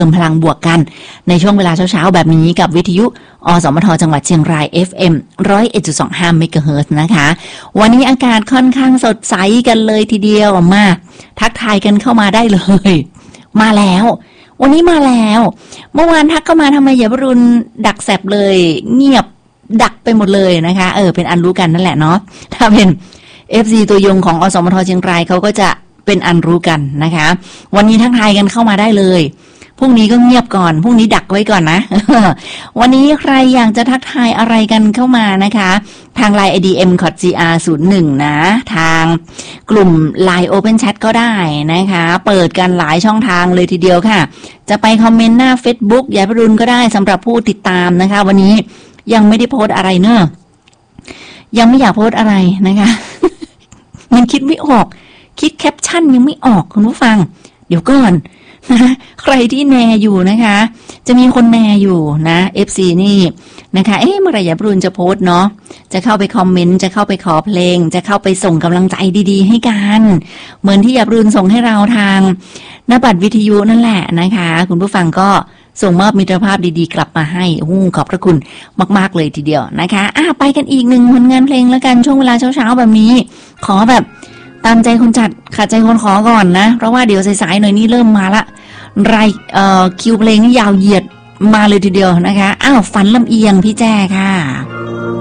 มพลังบวกกันในช่วงเวลาเช้าๆแบบนี้กับวิทยุอสมทจังหวัดเชียงราย FM 101.25 เมกะเฮิรตซ์นะคะวันนี้อากาศค่อนข้างสดใสกันเลยทีเดียวมาทักทายกันเข้ามาได้เลยมาแล้ววันนี้มาแล้วเมื่อวานทักเข้ามาทำไมอย่าบรุนดักแสบเลยเงียบดักไปหมดเลยนะคะเป็นอันรู้กันนั่นแหละเนาะถ้าเป็น FC ตัวยงของอสมทเชียงรายเขาก็จะเป็นอันรู้กันนะคะวันนี้ทักทายกันเข้ามาได้เลยพรุ่งนี้ก็เงียบก่อนพรุ่งนี้ดักไว้ก่อนนะ วันนี้ใครอยากจะทักทายอะไรกันเข้ามานะคะทาง LINE ID m.gr01 นะทางกลุ่ม LINE Open Chat ก็ได้นะคะเปิดกันหลายช่องทางเลยทีเดียวค่ะจะไปคอมเมนต์หน้า Facebook ยายพรุนก็ได้สำหรับผู้ติดตามนะคะวันนี้ยังไม่ได้โพสต์อะไรเนอะยังไม่อยากโพสต์อะไรนะคะ มันคิดไม่ออกคิดแคปชั่นยังไม่ออกคุณผู้ฟังเดี๋ยวก่อนนะใครที่แนอยู่นะคะจะมีคนแนอยู่นะ FC นี่นะคะเมื่อไหร่ยายพรุนจะโพสต์เนาะจะเข้าไปคอมเมนต์จะเข้าไปขอเพลงจะเข้าไปส่งกำลังใจดีๆให้กันเหมือนที่ยายพรุนส่งให้เราทางหน้าบัตรวิทยุนั่นแหละนะคะคุณผู้ฟังก็ส่งมอบมิตรภาพดีๆกลับมาให้ขอบพระคุณมากๆเลยทีเดียวนะคะไปกันอีกหนึ่งผลงานเพลงแล้วกันช่วงเวลาเช้าๆแบบนี้ขอแบบตามใจคนจัดขัดใจคนขอก่อนนะเพราะว่าเดี๋ยวสายๆหน่อยนี้เริ่มมาละคิวเพลงนี่ยาวเหยียดมาเลยทีเดียวนะคะฝันลำเอียงพี่แจ้ค่ะ